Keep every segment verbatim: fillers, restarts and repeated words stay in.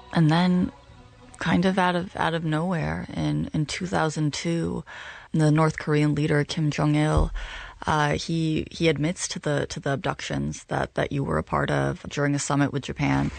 And then, kind of out of out of nowhere, in, in two thousand two, the North Korean leader Kim Jong-il, uh, he he admits to the to the abductions that, that you were a part of during a summit with Japan.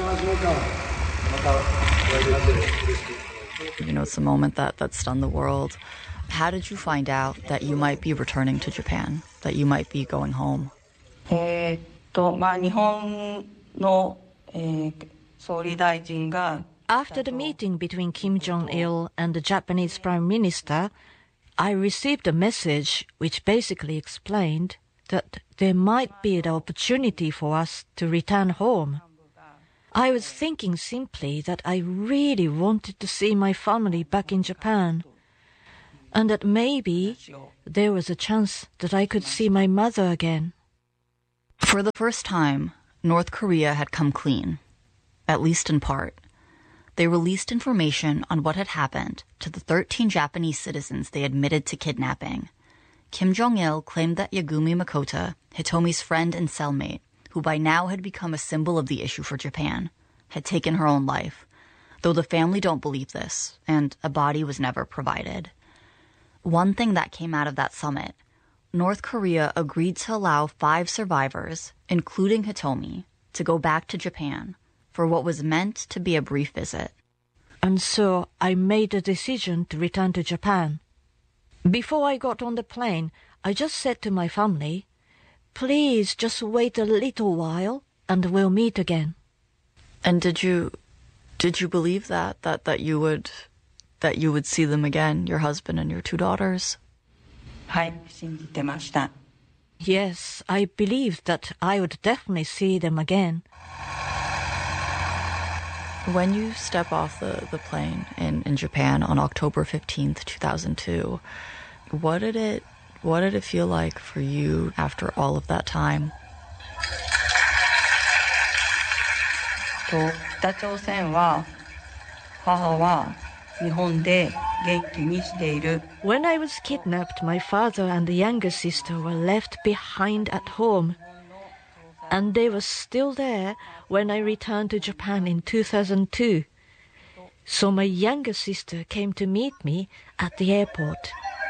You know, it's a moment that, that stunned the world. How did you find out that you might be returning to Japan, that you might be going home? えーっと、まあ、日本の、えー、総理大臣が After the meeting between Kim Jong-il and the Japanese Prime Minister, I received a message which basically explained that there might be the opportunity for us to return home. I was thinking simply that I really wanted to see my family back in Japan, and that maybe there was a chance that I could see my mother again. For the first time, North Korea had come clean, at least in part. They released information on what had happened to the thirteen Japanese citizens they admitted to kidnapping. Kim Jong-il claimed that Yagumi Makoto, Hitomi's friend and cellmate, who by now had become a symbol of the issue for Japan, had taken her own life, though the family don't believe this, and a body was never provided. One thing that came out of that summit, North Korea agreed to allow five survivors, including Hitomi, to go back to Japan for what was meant to be a brief visit. And so I made a decision to return to Japan. Before I got on the plane, I just said to my family, please just wait a little while and we'll meet again. And did you did you believe that that that you would that you would see them again, your husband and your two daughters? はい、信じてました。 Yes, I believed that I would definitely see them again. When you step off the, the plane in, in Japan on October fifteenth, two thousand two, what did it what did it feel like for you after all of that time? と北朝鮮は母は日本で元気にしている。 When I was kidnapped, my father and the younger sister were left behind at home. And they were still there when I returned to Japan in two thousand two. So my younger sister came to meet me at the airport.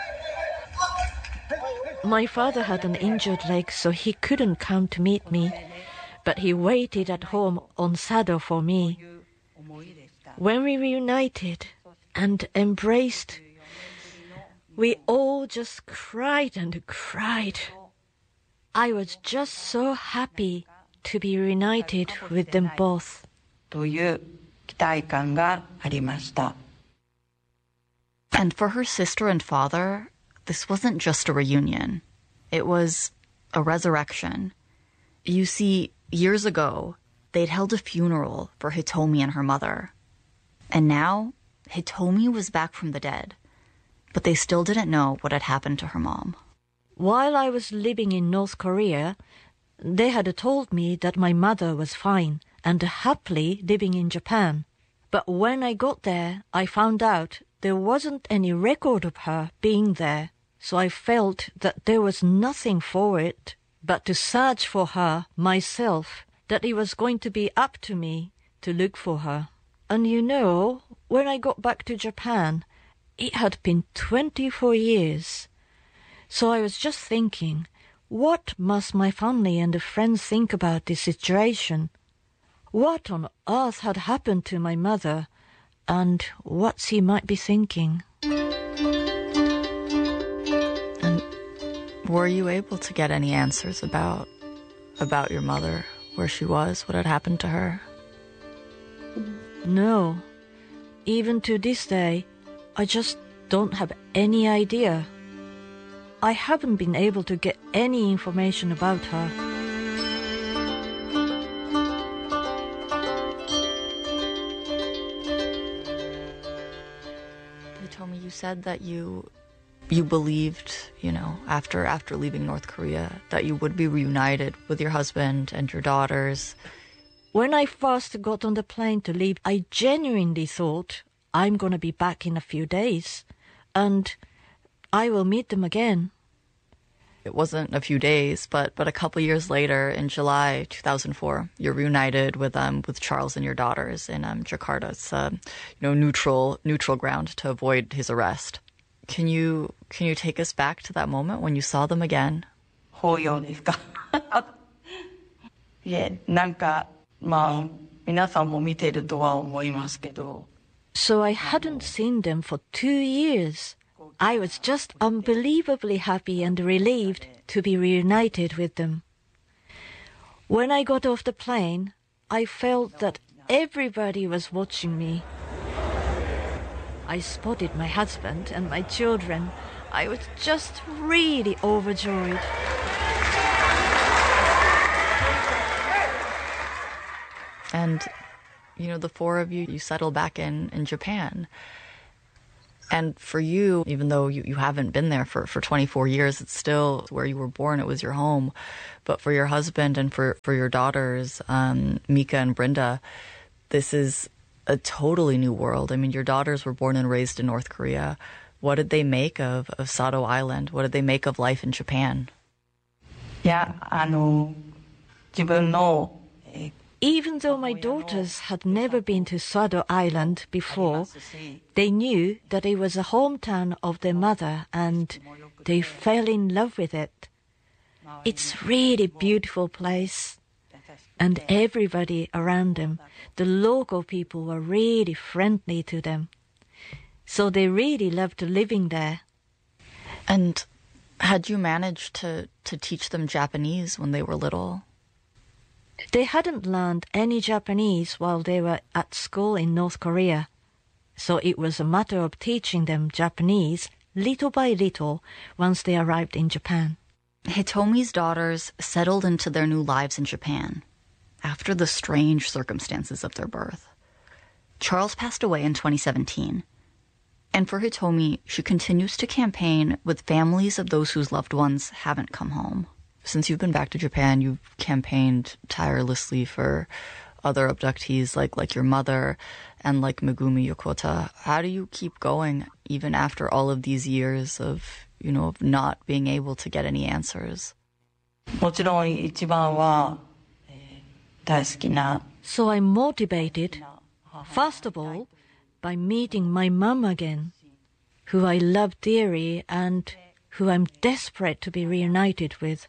My father had an injured leg, so he couldn't come to meet me, but he waited at home on Sado for me. When we reunited and embraced, we all just cried and cried. I was just so happy to be reunited with them both. という期待感がありました。 And for her sister and father, this wasn't just a reunion. It was a resurrection. You see, years ago, they'd held a funeral for Hitomi and her mother. And now, Hitomi was back from the dead. But they still didn't know what had happened to her mom. While I was living in North Korea, they had told me that my mother was fine and happily living in Japan. But when I got there, I found out there wasn't any record of her being there. So I felt that there was nothing for it but to search for her myself, that it was going to be up to me to look for her. And you know, when I got back to Japan, it had been twenty-four years. So I was just thinking, what must my family and the friends think about this situation? What on earth had happened to my mother, and what she might be thinking? And were you able to get any answers about about your mother, where she was, what had happened to her? No. Even to this day, I just don't have any idea. I haven't been able to get any information about her. Hitomi, you said that you you believed, you know, after after leaving North Korea, that you would be reunited with your husband and your daughters. When I first got on the plane to leave, I genuinely thought I'm going to be back in a few days, and I will meet them again. It wasn't a few days, but but a couple years later, in July two thousand four, you're reunited with um with Charles and your daughters in um Jakarta. It's uh, you know neutral neutral ground to avoid his arrest. Can you can you take us back to that moment when you saw them again? 抱擁ですかいえ、なんかまあ皆さんも見てるとは思いますけど。 So I hadn't seen them for two years. I was just unbelievably happy and relieved to be reunited with them. When I got off the plane, I felt that everybody was watching me. I spotted my husband and my children. I was just really overjoyed. And, you know, the four of you, you settled back in, in Japan. And for you, even though you, you haven't been there for, for twenty-four years, it's still where you were born. It was your home. But for your husband and for, for your daughters, um, Mika and Brenda, this is a totally new world. I mean, your daughters were born and raised in North Korea. What did they make of, of Sado Island? What did they make of life in Japan? Yeah, あの、自分の Even though my daughters had never been to Sado Island before, they knew that it was the hometown of their mother and they fell in love with it. It's a really beautiful place. And everybody around them, the local people, were really friendly to them. So they really loved living there. And had you managed to, to teach them Japanese when they were little? They hadn't learned any Japanese while they were at school in North Korea. So it was a matter of teaching them Japanese little by little once they arrived in Japan. Hitomi's daughters settled into their new lives in Japan after the strange circumstances of their birth. Charles passed away in twenty seventeen. And for Hitomi, she continues to campaign with families of those whose loved ones haven't come home. Since you've been back to Japan, you've campaigned tirelessly for other abductees like, like your mother and like Megumi Yokota. How do you keep going even after all of these years of, you know, of not being able to get any answers? もちろん一番は、えー、大好きな。 So I'm motivated, first of all, by meeting my mum again, who I love dearly and who I'm desperate to be reunited with.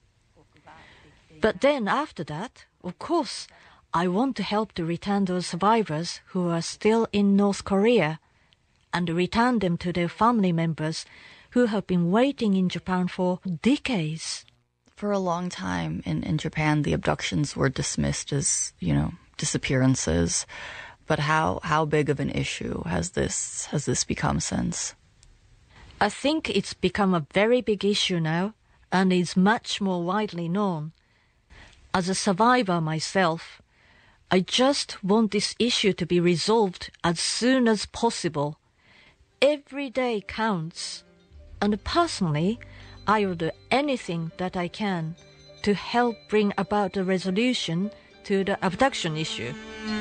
But then after that, of course, I want to help to return those survivors who are still in North Korea and return them to their family members who have been waiting in Japan for decades. For a long time in, in Japan, the abductions were dismissed as, you know, disappearances. But how, how big of an issue has this has this become since? I think it's become a very big issue now and is much more widely known. As a survivor myself, I just want this issue to be resolved as soon as possible. Every day counts, and personally, I will do anything that I can to help bring about a resolution to the abduction issue.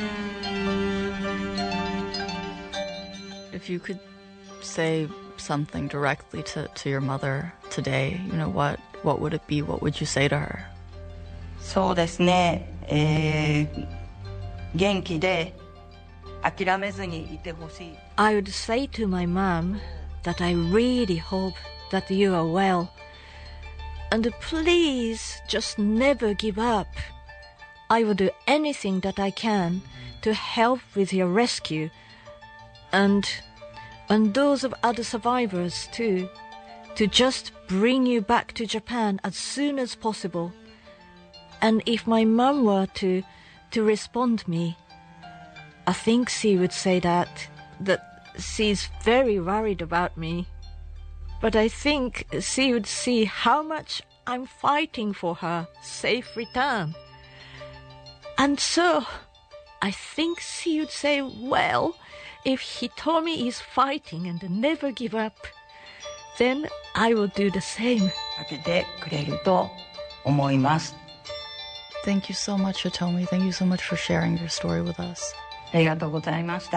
If you could say something directly to, to your mother today, you know, what, what would it be? What would you say to her? そうですね、えー、元気で諦めずにいてほしい。 I would say to my mom that I really hope that you are well. And please just never give up. I will do anything that I can to help with your rescue. And, and those of other survivors too, to just bring you back to Japan as soon as possible. And if my mum were to, to respond me, I think she would say that, that she's very worried about me. But I think she would see how much I'm fighting for her safe return. And so, I think she would say, well, if Hitomi is fighting and never give up, then I will do the same. かけてくれると思います。 Thank you so much, Hitomi. Thank you so much for sharing your story with us. ありがとうございました。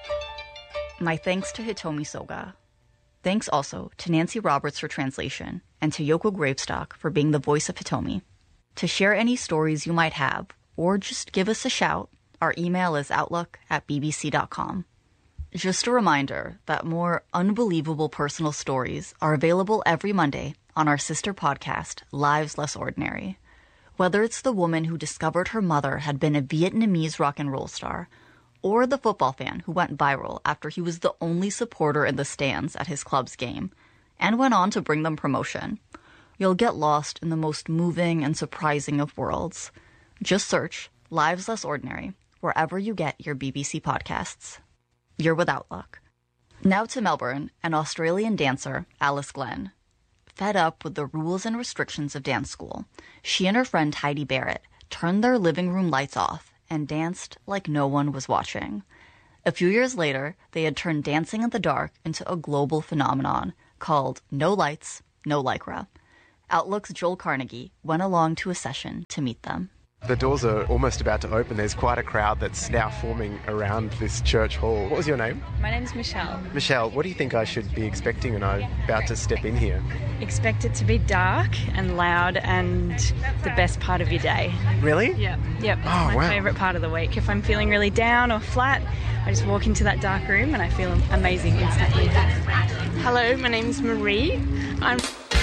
My thanks to Hitomi Soga. Thanks also to Nancy Roberts for translation and to Yoko Gravestock for being the voice of Hitomi. To share any stories you might have, or just give us a shout, our email is outlook at b b c dot com. Just a reminder that more unbelievable personal stories are available every Monday on our sister podcast, Lives Less Ordinary. Whether it's the woman who discovered her mother had been a Vietnamese rock and roll star, or the football fan who went viral after he was the only supporter in the stands at his club's game, and went on to bring them promotion, you'll get lost in the most moving and surprising of worlds. Just search Lives Less Ordinary wherever you get your B B C podcasts. You're with Outlook. Now to Melbourne and Australian dancer Alice Glenn. Fed up with the rules and restrictions of dance school, she and her friend Heidi Barrett turned their living room lights off and danced like no one was watching. A few years later, they had turned dancing in the dark into a global phenomenon called No Lights, No Lycra. Outlook's Joel Carnegie went along to a session to meet them. The doors are almost about to open. There's quite a crowd that's now forming around this church hall. What was your name? My name's Michelle. Michelle, what do you think I should be expecting when I'm about to step in here? Expect it to be dark and loud and the best part of your day. Really? Yep. Yep. It's Oh, my wow. favourite part of the week. If I'm feeling really down or flat, I just walk into that dark room and I feel amazing instantly. Hello, my name's Marie. I'm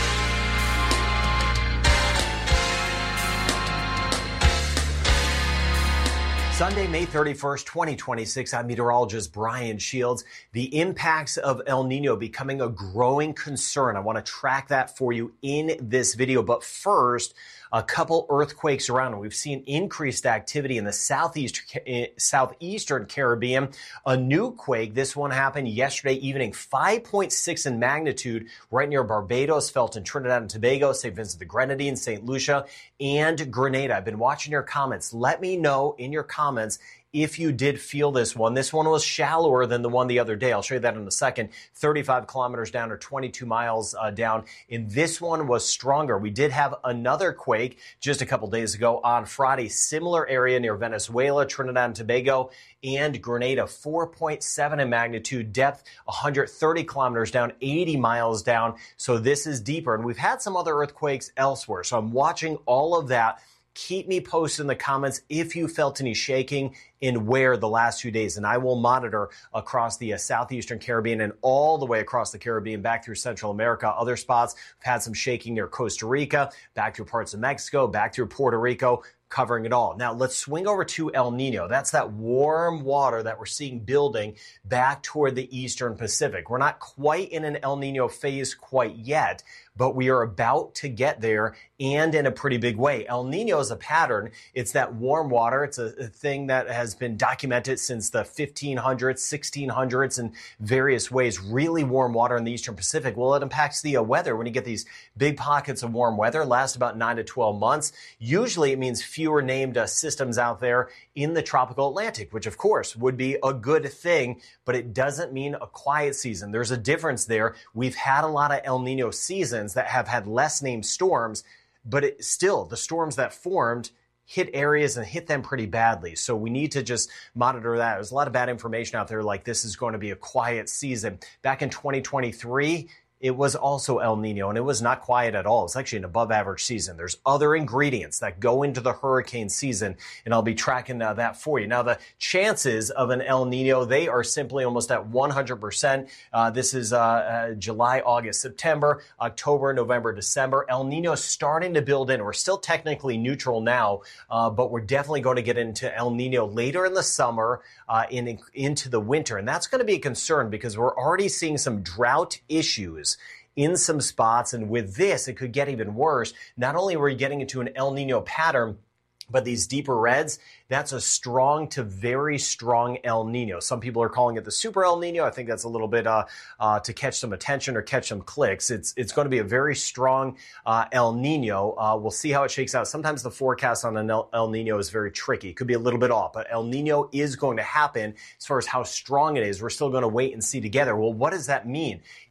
Sunday, May thirty-first, twenty twenty-six, I'm meteorologist Brian Shields. The impacts of El Nino becoming a growing concern. I want to track that for you in this video. But first, a couple earthquakes around. We've seen increased activity in the southeast, southeastern Caribbean. A new quake. This one happened yesterday evening, five point six in magnitude, right near Barbados, felt in Trinidad and Tobago, Saint Vincent the Grenadines, Saint Lucia, and Grenada. I've been watching your comments. Let me know in your comments if you did feel this one. This one was shallower than the one the other day. I'll show you that in a second. thirty-five kilometers down or twenty-two miles uh, down. And this one was stronger. We did have another quake just a couple days ago on Friday. Similar area near Venezuela, Trinidad and Tobago, and Grenada. four point seven in magnitude, depth one hundred thirty kilometers down, eighty miles down. So this is deeper. And we've had some other earthquakes elsewhere. So I'm watching all of that. Keep me posted in the comments if you felt any shaking and where the last few days. And I will monitor across the uh, southeastern Caribbean and all the way across the Caribbean back through Central America. Other spots, we've had some shaking near Costa Rica, back through parts of Mexico, back through Puerto Rico, covering it all. Now let's swing over to El Nino. That's that warm water that we're seeing building back toward the eastern Pacific. We're not quite in an El Nino phase quite yet, but we are about to get there, and in a pretty big way. El Nino is a pattern. It's that warm water. It's a, a thing that has been documented since the fifteen hundreds, sixteen hundreds in various ways. Really warm water in the eastern Pacific. Well, it impacts the uh, weather. When you get these big pockets of warm weather, last about nine to twelve months. Usually it means fewer named uh, systems out there in the tropical Atlantic, which of course would be a good thing, but it doesn't mean a quiet season. There's a difference there. We've had a lot of El Nino seasons that have had less named storms, but it, still, the storms that formed hit areas and hit them pretty badly. So we need to just monitor that. There's a lot of bad information out there like this is going to be a quiet season. Back in twenty twenty-three, it was also El Nino, and it was not quiet at all. It's actually an above-average season. There's other ingredients that go into the hurricane season, and I'll be tracking uh, that for you. Now, the chances of an El Nino, they are simply almost at one hundred percent. Uh, this is uh, uh, July, August, September, October, November, December. El Nino is starting to build in. We're still technically neutral now, uh, but we're definitely going to get into El Nino later in the summer, uh, in, into the winter. And that's going to be a concern because we're already seeing some drought issues in some spots. And with this, it could get even worse. Not only are we getting into an El Nino pattern, but these deeper reds, that's a strong to very strong El Nino. Some people are calling it the super El Nino. I think that's a little bit uh, uh, to catch some attention or catch some clicks. It's it's going to be a very strong uh, El Nino. Uh, we'll see how it shakes out. Sometimes the forecast on an El, El Nino is very tricky. It could be a little bit off, but El Nino is going to happen. As far as how strong it is, we're still going to wait and see together. Well, what does that mean?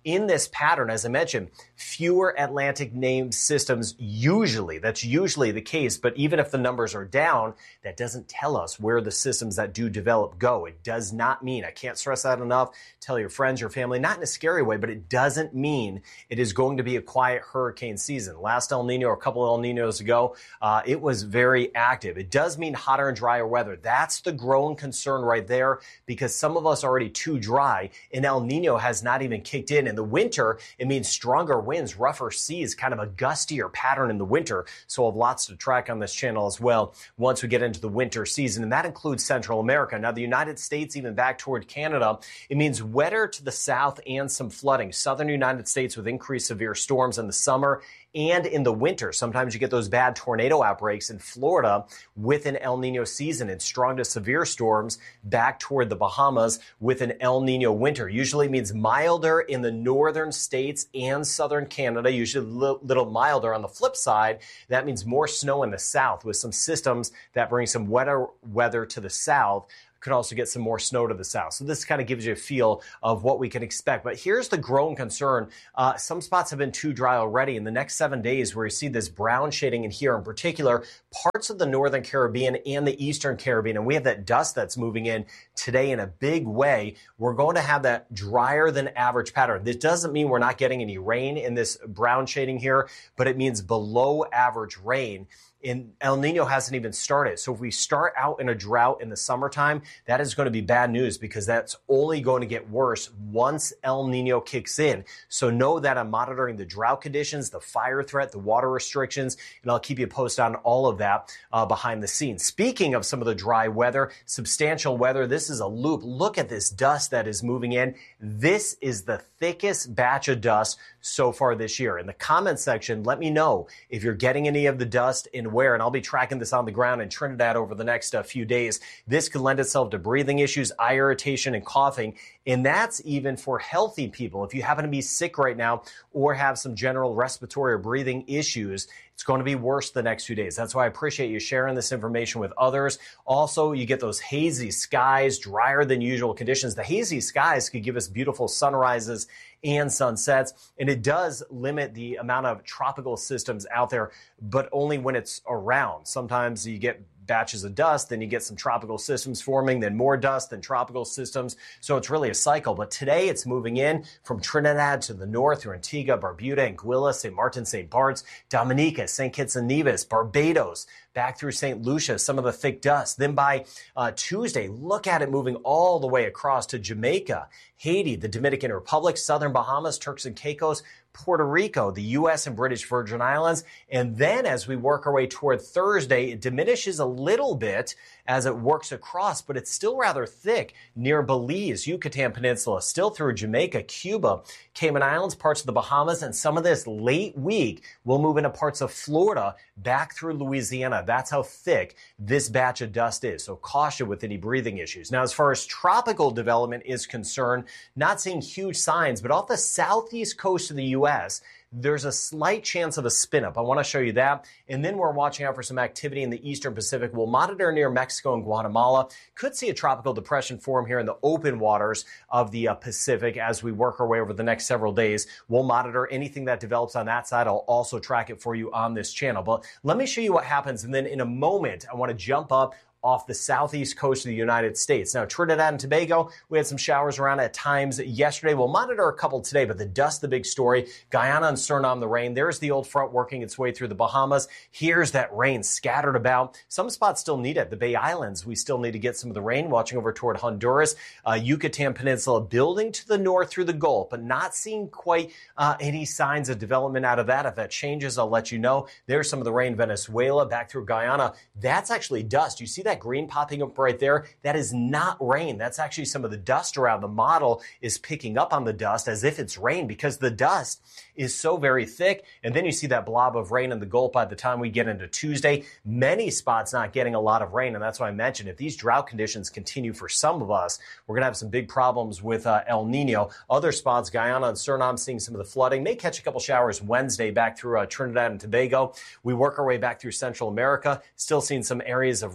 in this pattern, as I mentioned, fewer Atlantic named systems usually. That's usually the case. But even if the numbers are down, that doesn't tell us where the systems that do develop go. It does not mean, I can't stress that enough, tell your friends, your family, not in a scary way, but it doesn't mean it is going to be a quiet hurricane season. Last El Nino, or a couple of El Ninos ago, uh, it was very active. It does mean hotter and drier weather. That's the growing concern right there, because some of us are already too dry, and El Nino has not even kicked in. In the winter, it means stronger winds, rougher seas, kind of a gustier pattern in the winter. So we'll have lots to track on this channel as well once we get into the winter season, and that includes Central America. Now, the United States, even back toward Canada, it means wetter to the south and some flooding. Southern United States with increased severe storms in the summer and in the winter. Sometimes you get those bad tornado outbreaks in Florida with an El Nino season, and strong to severe storms back toward the Bahamas with an El Nino winter. Usually means milder in the northern states and southern Canada, usually a little milder. On the flip side, that means more snow in the south with some systems that bring some wetter weather to the south. Could also get some more snow to the south. So this kind of gives you a feel of what we can expect. But here's the growing concern. Uh, some spots have been too dry already. In the next seven days, where you see this brown shading in here, in particular, parts of the northern Caribbean and the eastern Caribbean, and we have that dust that's moving in today in a big way. We're going to have that drier than average pattern. This doesn't mean we're not getting any rain in this brown shading here, but it means below average rain. And El Nino hasn't even started. So if we start out in a drought in the summertime, that is going to be bad news, because that's only going to get worse once El Nino kicks in. So know that I'm monitoring the drought conditions, the fire threat, the water restrictions, and I'll keep you posted on all of that uh, behind the scenes. Speaking of some of the dry weather, substantial weather, this is a loop. Look at this dust that is moving in. This is the thickest batch of dust so far this year. In the comments section, let me know if you're getting any of the dust and where, and I'll be tracking this on the ground in Trinidad over the next uh, few days. This could lend itself to breathing issues, eye irritation, and coughing, and that's even for healthy people. If you happen to be sick right now or have some general respiratory or breathing issues, it's going to be worse the next few days. That's why I appreciate you sharing this information with others. Also, you get those hazy skies, drier than usual conditions. The hazy skies could give us beautiful sunrises and sunsets, and it does limit the amount of tropical systems out there, but only when it's around. Sometimes you get batches of dust, then you get some tropical systems forming, then more dust, then tropical systems. So it's really a cycle. But today it's moving in from Trinidad to the north through Antigua, Barbuda, Anguilla, Saint Martin, Saint Bart's, Dominica, Saint Kitts and Nevis, Barbados, back through Saint Lucia, some of the thick dust. Then by uh, Tuesday, look at it moving all the way across to Jamaica, Haiti, the Dominican Republic, Southern Bahamas, Turks and Caicos, Puerto Rico, the U S and British Virgin Islands. And then as we work our way toward Thursday, it diminishes a little bit as it works across, but it's still rather thick near Belize, Yucatan Peninsula, still through Jamaica, Cuba, Cayman Islands, parts of the Bahamas, and some of this late week will move into parts of Florida, back through Louisiana. That's how thick this batch of dust is. So caution with any breathing issues. Now, as far as tropical development is concerned, not seeing huge signs, but off the southeast coast of the U S, there's a slight chance of a spin up. I want to show you that. And then we're watching out for some activity in the eastern Pacific. We'll monitor near Mexico and Guatemala. Could see a tropical depression form here in the open waters of the uh, Pacific as we work our way over the next several days. We'll monitor anything that develops on that side. I'll also track it for you on this channel. But let me show you what happens. And then in a moment, I want to jump up off the southeast coast of the United States. Now, Trinidad and Tobago, we had some showers around at times yesterday. We'll monitor a couple today, but the dust, the big story. Guyana and Suriname, the rain. There's the old front working its way through the Bahamas. Here's that rain scattered about. Some spots still need it. The Bay Islands, we still need to get some of the rain. Watching over toward Honduras, uh, Yucatan Peninsula, building to the north through the Gulf, but not seeing quite uh, any signs of development out of that. If that changes, I'll let you know. There's some of the rain. Venezuela, back through Guyana. That's actually dust. You see that green popping up right there? That is not rain. That's actually some of the dust around. The model is picking up on the dust as if it's rain, because the dust is so very thick. And then you see that blob of rain in the Gulf by the time we get into Tuesday. Many spots not getting a lot of rain. And that's why I mentioned, if these drought conditions continue for some of us, we're going to have some big problems with uh, El Nino. Other spots, Guyana and Suriname, seeing some of the flooding. May catch a couple showers Wednesday back through uh, Trinidad and Tobago. We work our way back through Central America, still seeing some areas of rain. Watch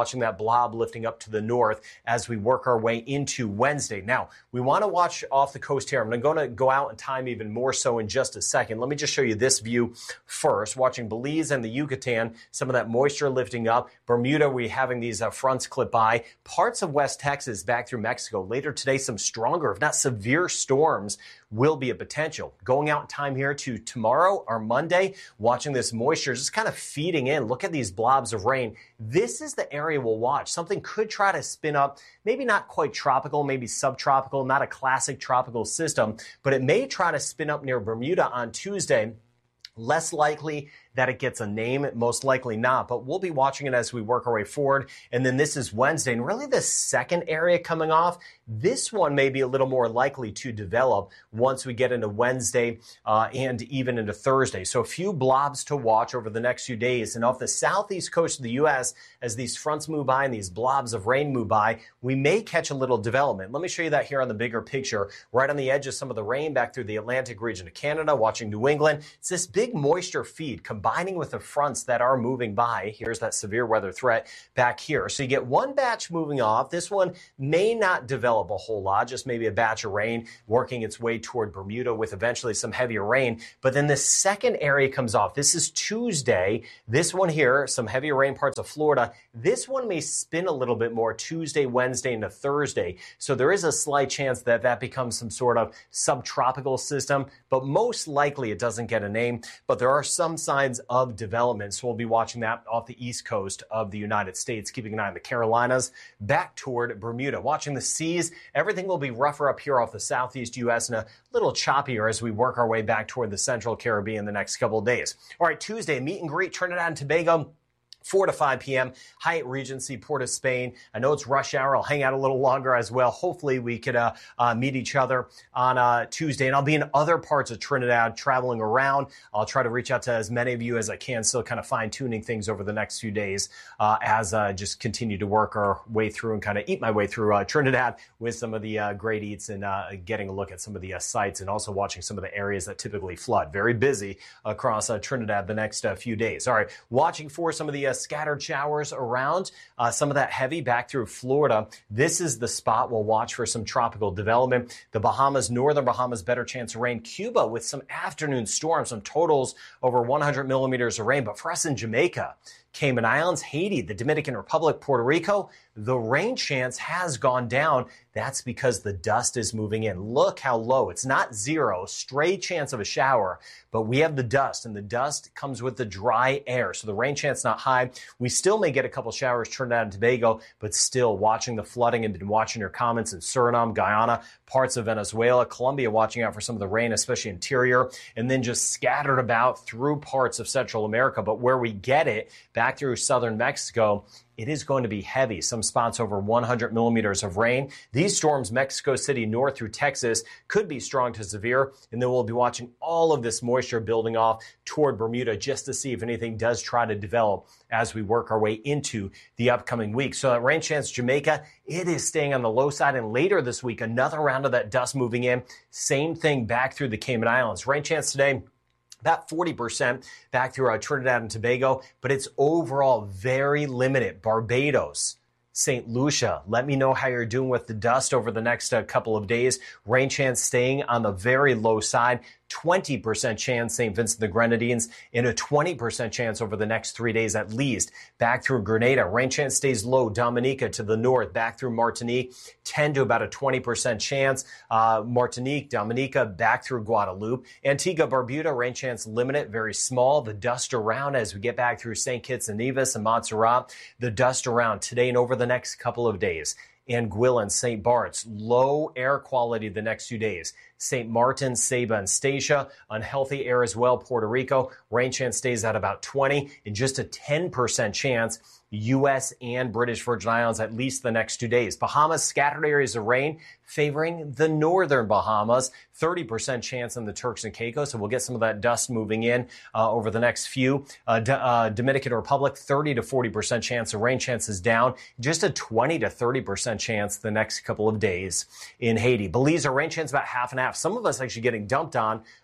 watching that blob lifting up to the north as we work our way into Wednesday. Now, we want to watch off the coast here. I'm going to go out in time even more so in just a second. Let me just show you this view first. Watching Belize and the Yucatan, some of that moisture lifting up. Bermuda, we having these uh, fronts clip by. Parts of West Texas back through Mexico. Later today, some stronger, if not severe storms will be a potential. Going out in time here to tomorrow or Monday, watching this moisture just kind of feeding in. Look at these blobs of rain. This is the area we'll watch. Something could try to spin up, maybe not quite tropical, maybe subtropical, not a classic tropical system, but it may try to spin up near Bermuda on Tuesday. Less likely that it gets a name, most likely not, but we'll be watching it as we work our way forward. And then this is Wednesday, and really the second area coming off, this one may be a little more likely to develop once we get into Wednesday uh, and even into Thursday. So a few blobs to watch over the next few days. And off the southeast coast of the U S, as these fronts move by and these blobs of rain move by, we may catch a little development. Let me show you that here on the bigger picture. Right on the edge of some of the rain back through the Atlantic region of Canada, watching New England. It's this big moisture feed combining with the fronts that are moving by. Here's that severe weather threat back here. So you get one batch moving off. This one may not develop a whole lot, just maybe a batch of rain working its way toward Bermuda with eventually some heavier rain. But then the second area comes off. This is Tuesday. This one here, some heavier rain parts of Florida. This one may spin a little bit more Tuesday, Wednesday, into Thursday. So there is a slight chance that that becomes some sort of subtropical system, but most likely it doesn't get a name. But there are some signs of development. So we'll be watching that off the east coast of the United States, keeping an eye on the Carolinas, back toward Bermuda. Watching the seas, everything will be rougher up here off the southeast U S and a little choppier as we work our way back toward the central Caribbean the next couple of days. All right, Tuesday, meet and greet Trinidad and Tobago. four to five p.m., Hyatt Regency, Port of Spain. I know it's rush hour. I'll hang out a little longer as well. Hopefully we could uh, uh, meet each other on uh, Tuesday. And I'll be in other parts of Trinidad traveling around. I'll try to reach out to as many of you as I can, still kind of fine-tuning things over the next few days uh, as I uh, just continue to work our way through and kind of eat my way through uh, Trinidad with some of the uh, great eats and uh, getting a look at some of the uh, sites and also watching some of the areas that typically flood. Very busy across uh, Trinidad the next uh, few days. All right, watching for some of the uh, scattered showers around, uh, some of that heavy back through Florida. This is the spot we'll watch for some tropical development. The Bahamas, northern Bahamas, better chance of rain. Cuba with some afternoon storms, some totals over one hundred millimeters of rain. But for us in Jamaica, Cayman Islands, Haiti, the Dominican Republic, Puerto Rico, the rain chance has gone down. That's because the dust is moving in. Look how low. It's not zero, stray chance of a shower, but we have the dust, and the dust comes with the dry air. So the rain chance not high. We still may get a couple showers Trinidad and Tobago, but still watching the flooding and been watching your comments in Suriname, Guyana, parts of Venezuela, Colombia, watching out for some of the rain, especially interior, and then just scattered about through parts of Central America. But where we get it, back through southern Mexico, it is going to be heavy. Some spots over one hundred millimeters of rain. These storms, Mexico City north through Texas, could be strong to severe. And then we'll be watching all of this moisture building off toward Bermuda just to see if anything does try to develop as we work our way into the upcoming week. So that rain chance, Jamaica, it is staying on the low side. And later this week, another round of that dust moving in. Same thing back through the Cayman Islands. Rain chance today, about forty percent back through uh, Trinidad and Tobago, but it's overall very limited. Barbados, Saint Lucia, let me know how you're doing with the dust over the next uh, couple of days. Rain chance staying on the very low side. twenty percent chance Saint Vincent the Grenadines, and a twenty percent chance over the next three days at least. Back through Grenada, rain chance stays low. Dominica to the north, back through Martinique, ten to about a twenty percent chance. Uh, Martinique, Dominica, back through Guadeloupe. Antigua, Barbuda, rain chance limited, very small. The dust around as we get back through Saint Kitts and Nevis and Montserrat. The dust around today and over the next couple of days. Anguilla and Saint Bart's, low air quality the next few days. Saint Martin, Saba, and Statia, unhealthy air as well. Puerto Rico, rain chance stays at about twenty, and just a ten percent chance U S and British Virgin Islands at least the next two days. Bahamas, scattered areas of rain favoring the northern Bahamas. thirty percent chance in the Turks and Caicos, so we'll get some of that dust moving in uh, over the next few. Uh, D- uh, Dominican Republic, thirty to forty percent chance of rain chances down. Just a twenty to thirty percent chance the next couple of days in Haiti. Belize, a rain chance about half and half. Some of us actually getting dumped on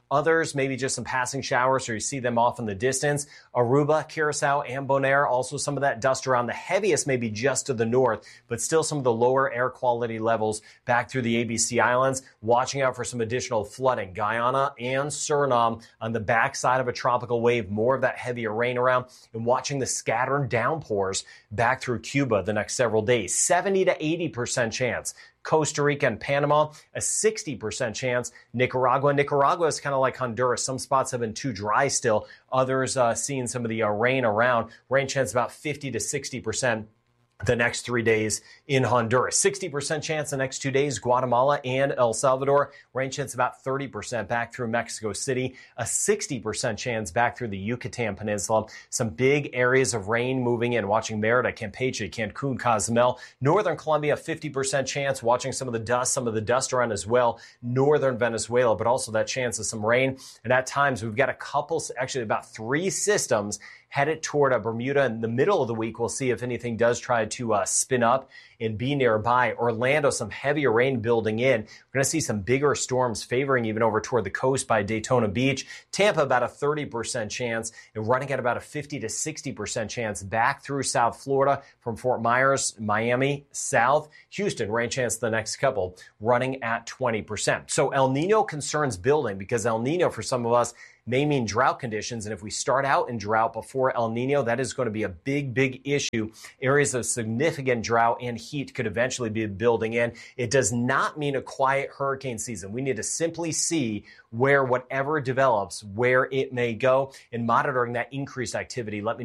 Others, maybe just some passing showers, so you see them off in the distance. Aruba, Curacao, and Bonaire, also some of that dust around. The heaviest maybe just to the north, but still some of the lower air quality levels back through the A B C Islands. Watching out for some additional flooding. Guyana and Suriname on the backside of a tropical wave, more of that heavier rain around, and watching the scattered downpours back through Cuba the next several days. seventy to eighty percent chance. Costa Rica and Panama, a sixty percent chance. Nicaragua. Nicaragua is kind of like Honduras. Some spots have been too dry still. Others uh, seeing some of the uh, rain around. Rain chance about fifty to sixty percent. The next three days in Honduras. sixty percent chance the next two days, Guatemala and El Salvador. Rain chance about thirty percent back through Mexico City. A sixty percent chance back through the Yucatan Peninsula. Some big areas of rain moving in. Watching Merida, Campeche, Cancun, Cozumel. Northern Colombia, fifty percent chance. Watching some of the dust, some of the dust around as well. Northern Venezuela, but also that chance of some rain. And at times, we've got a couple, actually about three systems headed toward a Bermuda in the middle of the week. We'll see if anything does try to uh, spin up and be nearby. Orlando, some heavier rain building in. We're going to see some bigger storms favoring even over toward the coast by Daytona Beach. Tampa, about a thirty percent chance, and running at about a fifty to sixty percent chance back through South Florida from Fort Myers, Miami, south. Houston, rain chance the next couple, running at twenty percent. So El Nino concerns building, because El Nino for some of us may mean drought conditions. And if we start out in drought before El Nino, that is going to be a big, big issue. Areas of significant drought and heat could eventually be building in. It does not mean a quiet hurricane season. We need to simply see where whatever develops, where it may go, and monitoring that increased activity. Let me